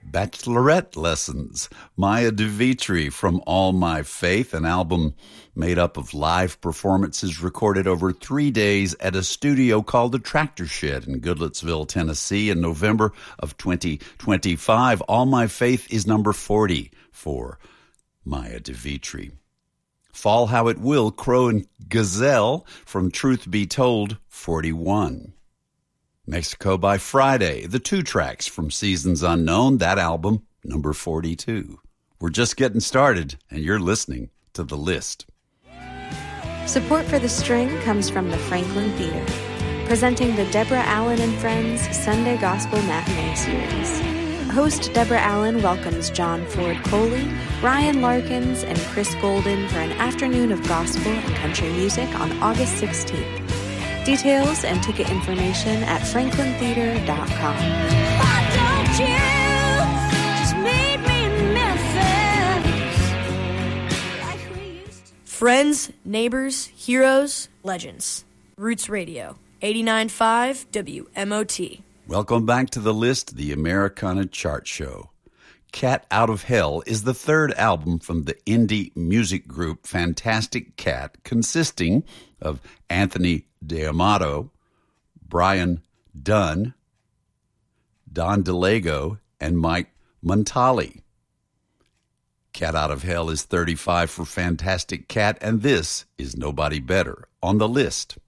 Bachelorette Lessons, Maya DeVitri from All My Faith, an album made up of live performances recorded over 3 days at a studio called the Tractor Shed in Goodlettsville, Tennessee in November of 2025. All My Faith is number 40 for Maya DeVitri. Fall How It Will, Crow and Gazelle from Truth Be Told, 41. Mexico by Friday, the 2 tracks from Seasons Unknown, that album, number 42. We're just getting started, and you're listening to The List. Support for The String comes from the Franklin Theater, presenting the Deborah Allen and Friends Sunday Gospel Matinee Series. Host Deborah Allen welcomes John Ford Coley, Ryan Larkins, and Chris Golden for an afternoon of gospel and country music on August 16th. Details and ticket information at franklintheater.com. Why don't you just meet me in Memphis like we used to? Friends, neighbors, heroes, legends. Roots Radio, 89.5 WMOT. Welcome back to The List, the Americana Chart Show. Cat Out of Hell is the third album from the indie music group Fantastic Cat, consisting of Anthony D'Amato, Brian Dunn, Don DeLago, and Mike Montali. Cat Out of Hell is 35 for Fantastic Cat, and this is Nobody Better on The List.